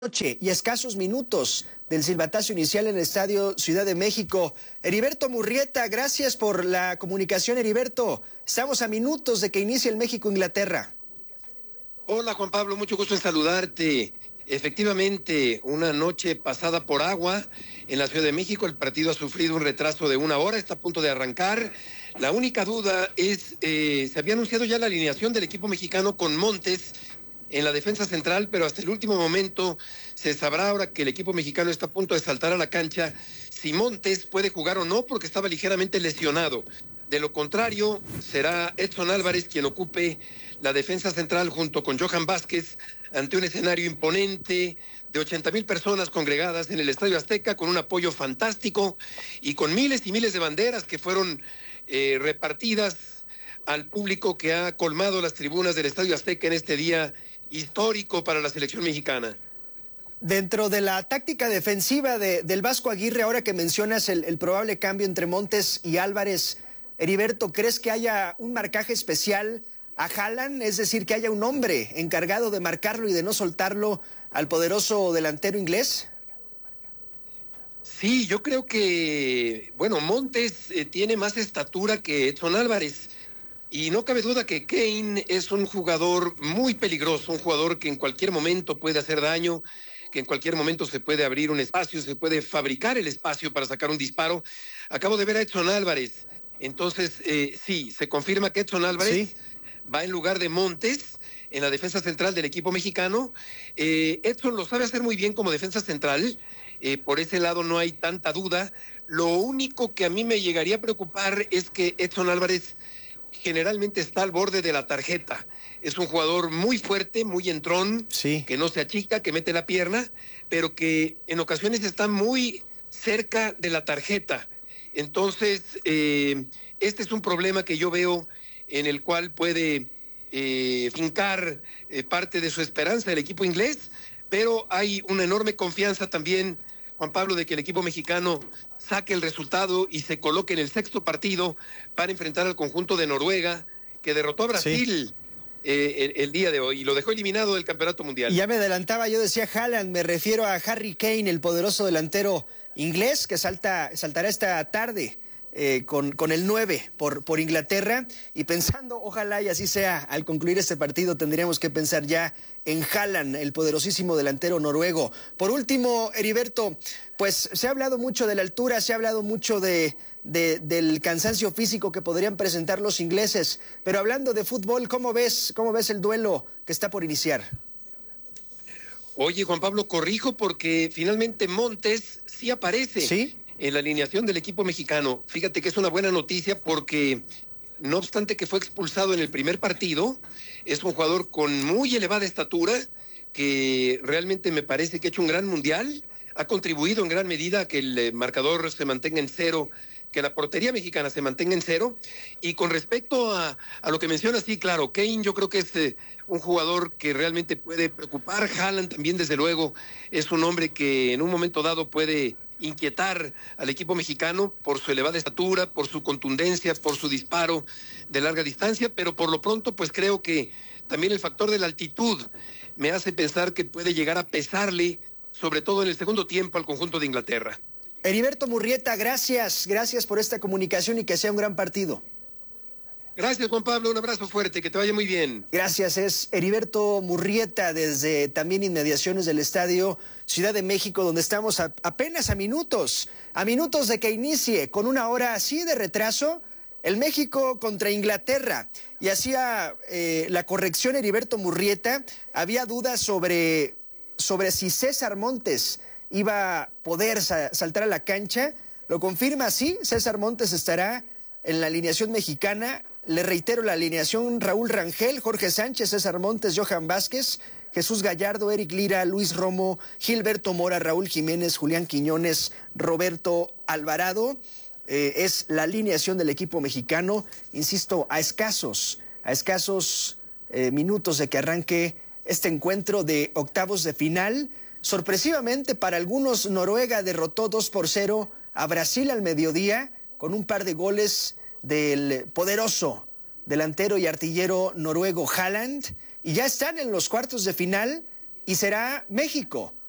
Noche y escasos minutos del silbatazo inicial en el Estadio Ciudad de México. Heriberto Murrieta, gracias por la comunicación, Heriberto. Estamos a minutos de que inicie el México-Inglaterra. Hola Juan Pablo, mucho gusto en saludarte. Efectivamente, una noche pasada por agua en la Ciudad de México. El partido ha sufrido un retraso de 1 hora, está a punto de arrancar. La única duda es, se había anunciado ya la alineación del equipo mexicano con Montes en la defensa central, pero hasta el último momento se sabrá, ahora que el equipo mexicano está a punto de saltar a la cancha, si Montes puede jugar o no, porque estaba ligeramente lesionado. De lo contrario, será Edson Álvarez quien ocupe la defensa central junto con Johan Vázquez ante un escenario imponente de 80,000 personas congregadas en el Estadio Azteca, con un apoyo fantástico y con miles y miles de banderas que fueron repartidas al público que ha colmado las tribunas del Estadio Azteca en este día histórico para la selección mexicana. Dentro de la táctica defensiva del Vasco Aguirre, ahora que mencionas el probable cambio entre Montes y Álvarez, Heriberto, ¿crees que haya un marcaje especial a Haaland? Es decir, que haya un hombre encargado de marcarlo y de no soltarlo al poderoso delantero inglés. Sí, yo creo que, Montes tiene más estatura que Edson Álvarez. Y no cabe duda que Kane es un jugador muy peligroso, un jugador que en cualquier momento puede hacer daño, que en cualquier momento se puede abrir un espacio, se puede fabricar el espacio para sacar un disparo. Acabo de ver a Edson Álvarez. Entonces, sí, se confirma que Edson Álvarez va en lugar de Montes en la defensa central del equipo mexicano. Edson lo sabe hacer muy bien como defensa central. Por ese lado no hay tanta duda. Lo único que a mí me llegaría a preocupar es que Edson Álvarez generalmente está al borde de la tarjeta. Es un jugador muy fuerte, muy entrón, que no se achica, que mete la pierna, pero que en ocasiones está muy cerca de la tarjeta. Entonces, este es un problema que yo veo en el cual puede fincar parte de su esperanza el equipo inglés, pero hay una enorme confianza también, Juan Pablo, de que el equipo mexicano saque el resultado y se coloque en el sexto partido para enfrentar al conjunto de Noruega, que derrotó a Brasil el día de hoy y lo dejó eliminado del campeonato mundial. Y ya me adelantaba, yo decía Haaland, me refiero a Harry Kane, el poderoso delantero inglés que saltará esta tarde con el 9 por Inglaterra, y pensando, ojalá y así sea, al concluir este partido tendríamos que pensar ya en Haaland, el poderosísimo delantero noruego. Por último, Heriberto, pues se ha hablado mucho de la altura, se ha hablado mucho del cansancio físico que podrían presentar los ingleses, pero hablando de fútbol, ¿cómo ves el duelo que está por iniciar? Oye, Juan Pablo, corrijo porque finalmente Montes sí aparece en la alineación del equipo mexicano. Fíjate que es una buena noticia porque, no obstante que fue expulsado en el primer partido, es un jugador con muy elevada estatura, que realmente me parece que ha hecho un gran mundial, ha contribuido en gran medida a que el marcador se mantenga en cero, que la portería mexicana se mantenga en cero. Y con respecto a lo que mencionas, sí, claro, Kane yo creo que es un jugador que realmente puede preocupar. Haaland también, desde luego, es un hombre que en un momento dado puede inquietar al equipo mexicano por su elevada estatura, por su contundencia, por su disparo de larga distancia, pero por lo pronto pues creo que también el factor de la altitud me hace pensar que puede llegar a pesarle, sobre todo en el segundo tiempo, al conjunto de Inglaterra. Heriberto Murrieta, gracias por esta comunicación y que sea un gran partido. Gracias, Juan Pablo, un abrazo fuerte, que te vaya muy bien. Gracias, es Heriberto Murrieta desde también inmediaciones del Estadio Ciudad de México, donde estamos apenas a minutos de que inicie, con 1 hora así de retraso, el México contra Inglaterra. Y hacía la corrección Heriberto Murrieta, había dudas sobre si César Montes iba a poder saltar a la cancha. Lo confirma, sí, César Montes estará en la alineación mexicana. Le reitero la alineación: Raúl Rangel, Jorge Sánchez, César Montes, Johan Vázquez, Jesús Gallardo, Eric Lira, Luis Romo, Gilberto Mora, Raúl Jiménez, Julián Quiñones, Roberto Alvarado. Es la alineación del equipo mexicano, insisto, a escasos minutos de que arranque este encuentro de octavos de final. Sorpresivamente para algunos, Noruega derrotó 2-0 a Brasil al mediodía, con un par de goles del poderoso delantero y artillero noruego Haaland, y ya están en los cuartos de final, y será México